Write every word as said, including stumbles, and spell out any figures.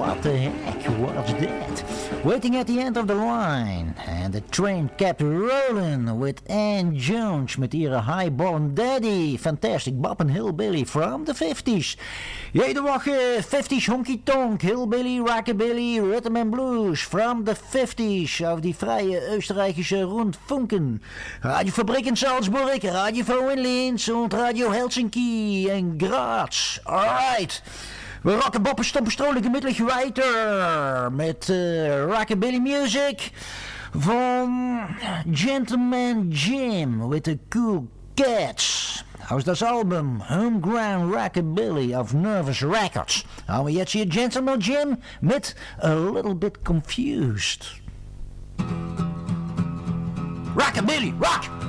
what the heck was that? Waiting at the end of the line. And the train kept rolling with Ann Jones met ihre Highborn Daddy. Fantastic Bob and Hillbilly from the fifties. Jede Woche fifties honky tonk, Hillbilly, Rockabilly, Rhythm and Blues from the fifties. Auf die freie österreichische Rundfunken. Radiofabrik in Salzburg, Radio V in Linz und Radio Helsinki in Graz. Alright. We rocken boppen stompen strolen gemiddellijk weiter met uh, Rockabilly music van Gentleman Jim with the Cool Cats. Aus das Album Homegrown Rockabilly of Nervous Records. Gaan we jetzt hier Gentleman Jim met A Little Bit Confused. Rockabilly, rock!